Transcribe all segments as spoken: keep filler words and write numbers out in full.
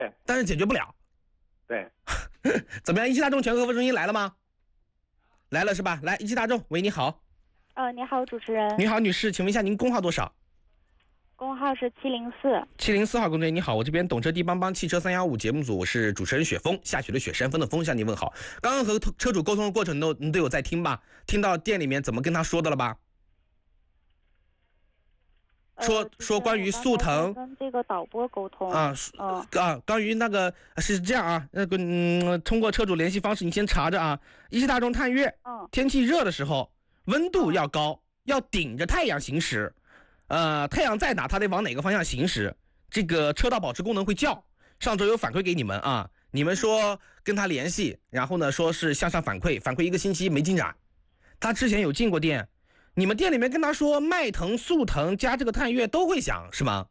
对， 但是解决不了。 对， 怎么样？一汽大众全客服中心来了吗？来了是吧？来，一汽大众，喂，你好。 呃，你好，主持人。 你好，女士，请问一下您工号多少？ 工号是七零四。 七零四号工作人员，你好，我这边懂车帝帮帮汽车三幺五节目组，我是主持人雪峰，下雪的雪，山峰的峰，向您问好。刚刚和车主沟通的过程都你都有在听吧？听到店里面怎么跟他说的了吧？说、 呃、 说关于速腾跟这个导播沟通啊， 嗯、 呃、啊，关于那个是这样啊，那个嗯，通过车主联系方式，你先查着啊。一汽大众探岳， 嗯， 天气热的时候，温度要高，要顶着太阳行驶，呃，太阳在哪，它得往哪个方向行驶，这个车道保持功能会叫。上周有反馈给你们啊，你们说跟他联系，然后呢说是向上反馈，反馈一个星期没进展，他之前有进过店。你们店里面跟他说迈腾、速腾加这个探岳都会响是吗？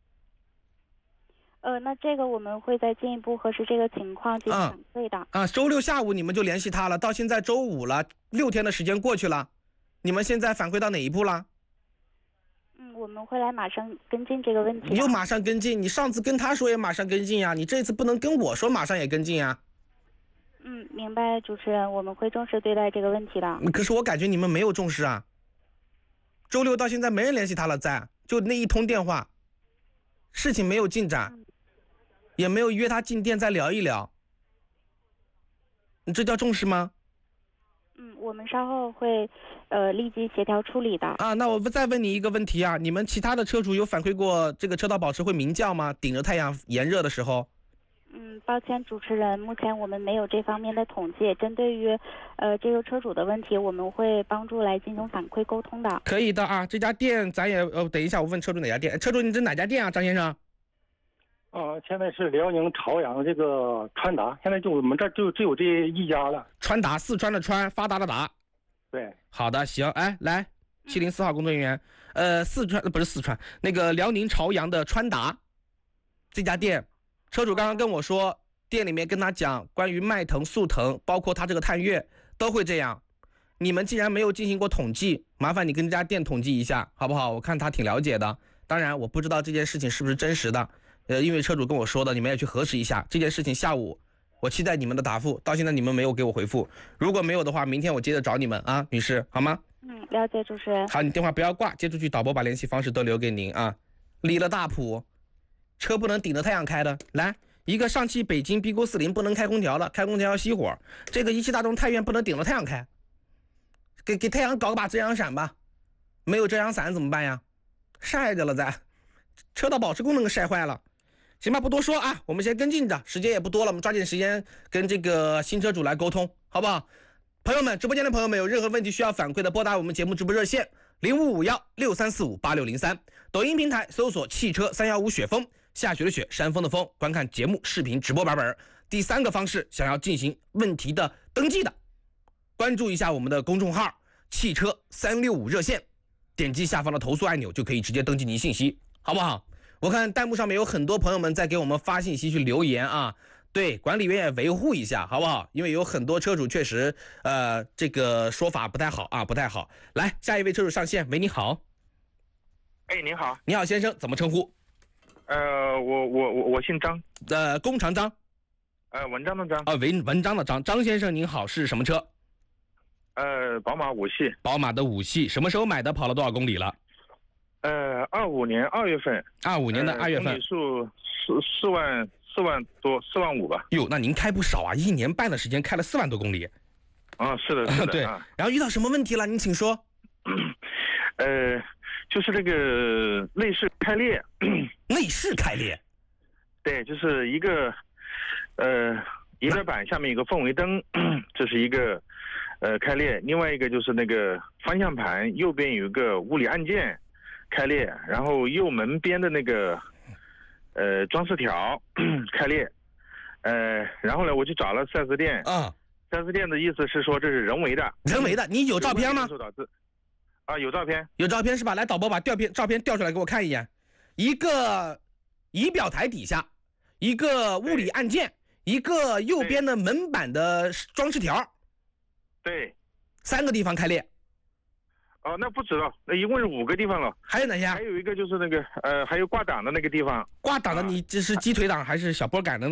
呃，那这个我们会再进一步核实这个情况进行反馈的。 啊, 啊，周六下午你们就联系他了，到现在周五了，六天的时间过去了，你们现在反馈到哪一步了？ 嗯，我们会来马上跟进这个问题。 你又马上跟进，你上次跟他说也马上跟进呀，你这次不能跟我说马上也跟进呀。 嗯，明白，主持人，我们会重视对待这个问题的。 可是我感觉你们没有重视啊。周六到现在没人联系他了，在就那一通电话，事情没有进展， 嗯、 也没有约他进店再聊一聊，你这叫重视吗？ 嗯，我们稍后会呃立即协调处理的。 啊，那我再问你一个问题啊，你们其他的车主有反馈过这个车道保持会鸣叫吗？顶着太阳炎热的时候？ 嗯，抱歉，主持人，目前我们没有这方面的统计。针对于，呃，这个车主的问题，我们会帮助来进行反馈沟通的。 可以的啊，这家店咱也呃，等一下我问车主哪家店。车主，你这哪家店啊，张先生？ 啊，现在是辽宁朝阳这个川达，现在就我们这就只有这一家了。 川达，四川的川，发达的达。 对。 好的，行，哎，来，七零四号工作人员，呃，四川不是四川，那个辽宁朝阳的川达这家店。车主刚刚跟我说，店里面跟他讲关于迈腾、速腾，包括他这个探岳都会这样。你们既然没有进行过统计，麻烦你跟这家店统计一下，好不好？我看他挺了解的。当然，我不知道这件事情是不是真实的，呃，因为车主跟我说的，你们也去核实一下这件事情。下午我期待你们的答复，到现在你们没有给我回复。如果没有的话，明天我接着找你们啊，女士，好吗？ 嗯，了解，主持人。 好，你电话不要挂，接出去，导播把联系方式都留给您啊。离了大谱。车不能顶着太阳开的，来一个上汽北京 B 勾四零不能开空调的，开空调要熄火。这个一汽大众探岳不能顶着太阳开，给给太阳搞个把遮阳伞吧，没有遮阳伞怎么办呀？晒着了在，车道保持功能给晒坏了。行吧，不多说啊，我们先跟进着，时间也不多了，我们抓紧时间跟这个新车主来沟通，好不好？朋友们，直播间的朋友们有任何问题需要反馈的，拨打我们节目直播热线零五五幺六三四五八六零三，抖音平台搜索汽车三幺五雪峰，下雪的雪，山峰的峰，观看节目视频直播版本。第三个方式，想要进行问题的登记的，关注一下我们的公众号汽车三六五热线，点击下方的投诉按钮就可以直接登记您信息，好不好？我看弹幕上面有很多朋友们在给我们发信息去留言啊，对，管理员也维护一下，好不好？因为有很多车主确实，呃，这个说法不太好啊，不太好。来，下一位车主上线，喂，你好。 哎，您好。 你好，先生，怎么称呼？ 呃，我我我我姓张， 呃，弓长张。 呃，文章的章。 啊，文文章的章。张先生您好，是什么车？ 呃，宝马五系。 宝马的五系，什么时候买的？跑了多少公里了？ 呃，二五年二月份。 二五年的二月份。 公里数四四万四万多，四万五吧。 哟，那您开不少啊，一年半的时间开了四万多公里。 啊，是的，是的。 对、 啊。 然后遇到什么问题了？您请说。 呃，就是这个内饰开裂。 内饰开裂。 对，就是一个呃仪表板下面有个氛围灯，这是一个呃开裂。另外一个就是那个方向盘右边有一个物理按键开裂，然后右门边的那个呃装饰条开裂。呃，然后呢，我去找了 四 S 店啊。 四 S 店的意思是说这是人为的。 人为的，你有照片吗？ 啊，有照片。 有照片是吧？来，导播把调片照片调出来给我看一眼。一个仪表台底下，一个物理按键，一个右边的门板的装饰条。 对。 三个地方开裂。 哦，那不止了，那一共是五个地方了。 还有哪些？ 还有一个就是那个呃，还有挂档的那个地方。 挂档的你这是鸡腿档还是小波杆的？